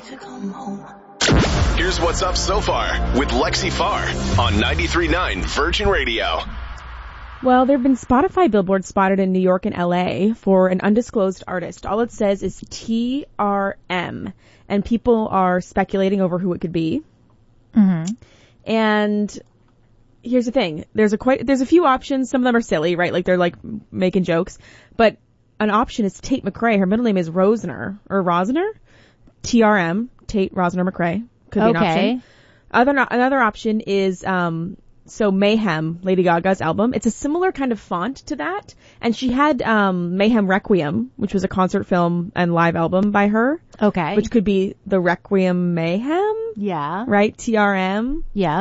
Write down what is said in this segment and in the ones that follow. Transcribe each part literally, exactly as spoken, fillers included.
to come home. Here's what's up so far with Lexi Farr on ninety-three point nine Virgin Radio. Well, there have been Spotify billboards spotted in New York and L A for an undisclosed artist. All it says is T R M, and people are speculating over who it could be. Mm-hmm. And here's the thing. There's a quite, there's a few options. Some of them are silly, right? Like they're like making jokes. But an option is Tate McRae. Her middle name is Rosner, or Rosner? T R M, Tate Rosner McRae. Could be okay. an option. Other, another option is, um, so Mayhem, Lady Gaga's album. It's a similar kind of font to that. And she had, um, Mayhem Requiem, which was a concert film and live album by her. Okay. Which could be the Requiem Mayhem. Yeah. Right? T R M. Yeah.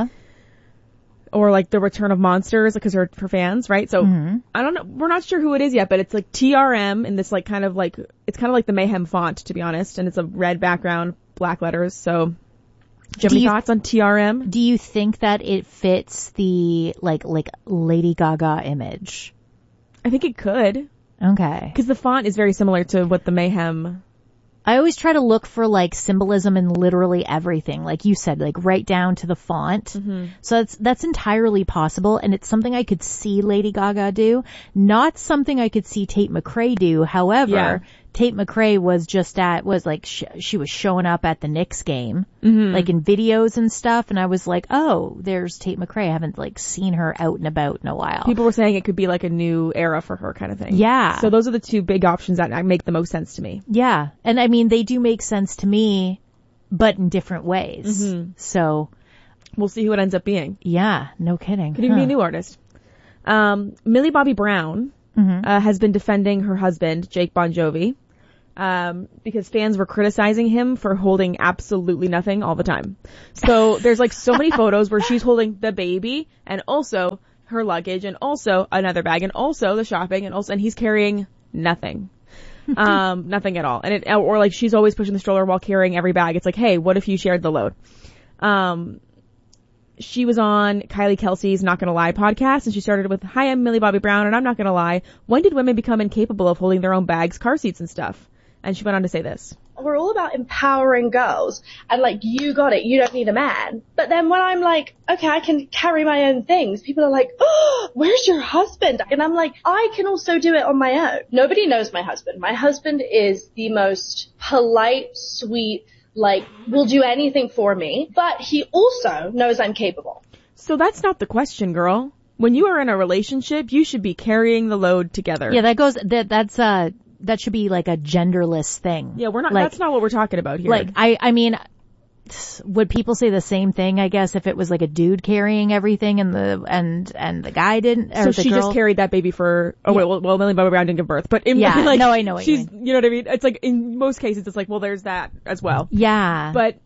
Or like the Return of Monsters, because her, her fans, right? So, mm-hmm. I don't know. We're not sure who it is yet, but it's like T R M in this like kind of like, it's kind of like the Mayhem font, to be honest. And it's a red background, black letters. So, do you have do any you, thoughts on T R M? Do you think that it fits the, like, like Lady Gaga image? I think it could. Okay. Because the font is very similar to what the Mayhem... I always try to look for, like, symbolism in literally everything. Like you said, like, right down to the font. Mm-hmm. So that's, that's entirely possible, and it's something I could see Lady Gaga do. Not something I could see Tate McRae do. However, yeah. Tate McRae was just at, was like, sh- she was showing up at the Knicks game, mm-hmm. like in videos and stuff, and I was like, oh, there's Tate McRae. I haven't, like, seen her out and about in a while. People were saying it could be like a new era for her kind of thing. Yeah. So those are the two big options that make the most sense to me. Yeah. And I mean, they do make sense to me, but in different ways. Mm-hmm. So we'll see who it ends up being. Yeah, no kidding. Could even huh. be a new artist. Um, Millie Bobby Brown mm-hmm. uh, has been defending her husband, Jake Bon Jovi, um, because fans were criticizing him for holding absolutely nothing all the time. So there's like so many photos where she's holding the baby and also her luggage and also another bag and also the shopping and also, and he's carrying nothing. um, nothing at all. And it, or like she's always pushing the stroller while carrying every bag. It's like, hey, what if you shared the load? Um, she was on Kylie Kelsey's Not Gonna Lie podcast, and she started with, hi, I'm Millie Bobby Brown, and I'm not gonna lie. When did women become incapable of holding their own bags, car seats, and stuff? And she went on to say this. We're all about empowering girls, and like, you got it, you don't need a man. But then when I'm like, okay, I can carry my own things, people are like, oh, where's your husband? And I'm like, I can also do it on my own. Nobody knows my husband. My husband is the most polite, sweet, like, will do anything for me, but he also knows I'm capable. So that's not the question, girl. When you are in a relationship, you should be carrying the load together. Yeah, that goes, that, that's, uh, that should be like a genderless thing. Yeah, we're not, like, that's not what we're talking about here. Like, I, I mean, would people say the same thing, I guess, if it was like a dude carrying everything and the, and, and the guy didn't, or so the she girl? just carried that baby for, oh yeah. wait, well, well, Millie Bobby Brown didn't give birth, but in, yeah, like, no, I know what she's, you mean. you know what I mean? It's like, in most cases, it's like, well, there's that as well. Yeah. But,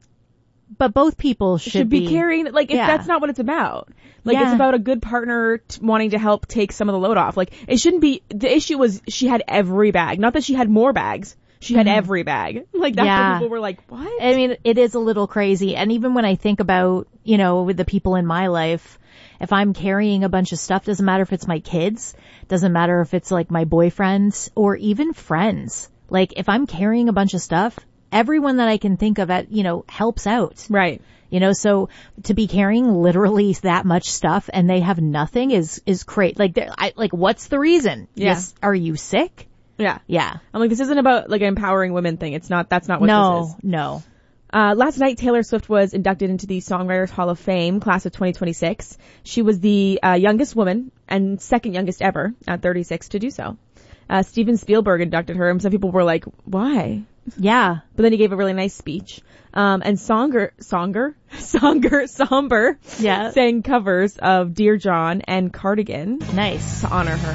but both people should, should be, be carrying, like, if yeah. that's not what it's about. Like, yeah. it's about a good partner t- wanting to help take some of the load off. Like, it shouldn't be, the issue was she had every bag. Not that she had more bags. She had mm-hmm. every bag. Like, that's yeah. when people were like, what? I mean, it is a little crazy. And even when I think about, you know, with the people in my life, if I'm carrying a bunch of stuff, doesn't matter if it's my kids, doesn't matter if it's like my boyfriends or even friends. Like, if I'm carrying a bunch of stuff, everyone that I can think of at, you know, helps out. Right. You know, so to be carrying literally that much stuff and they have nothing is, is great. Like, I, like, what's the reason? Yeah. Yes. Are you sick? Yeah. Yeah. I'm like, this isn't about like an empowering women thing. It's not, that's not what no, this is. No, Uh, last night, Taylor Swift was inducted into the Songwriters Hall of Fame, class of twenty twenty-six. She was the uh, youngest woman and second youngest ever at thirty-six to do so. Uh, Steven Spielberg inducted her, and some people were like, why? Yeah. But then he gave a really nice speech. Um, and Songer, Songer, Songer, Somber, yeah, sang covers of Dear John and Cardigan. Nice. To honor her.